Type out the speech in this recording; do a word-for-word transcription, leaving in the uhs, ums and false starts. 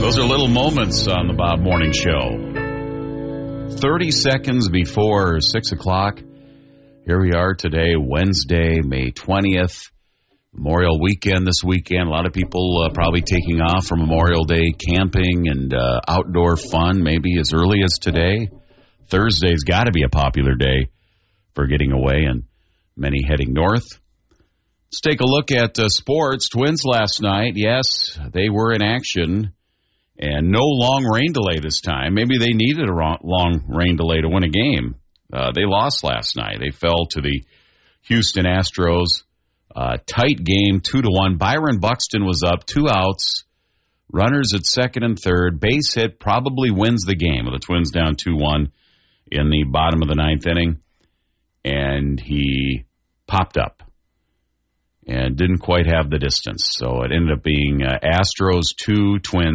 Those are little moments on the Bob Morning Show. thirty seconds before six o'clock. Here we are today, Wednesday, May twentieth. Memorial weekend this weekend. A lot of people uh, probably taking off for Memorial Day, camping and uh, outdoor fun, maybe as early as today. Thursday's got to be a popular day for getting away, and many heading north. Let's take a look at uh, sports. Twins last night, yes, they were in action. And no long rain delay this time. Maybe they needed a long rain delay to win a game. Uh, they lost last night. They fell to the Houston Astros. Uh, tight game, two to one. Byron Buxton was up, two outs. Runners at second and third. Base hit probably wins the game. The Twins down two one in the bottom of the ninth inning. And he popped up and didn't quite have the distance. So it ended up being uh, Astros two, Twins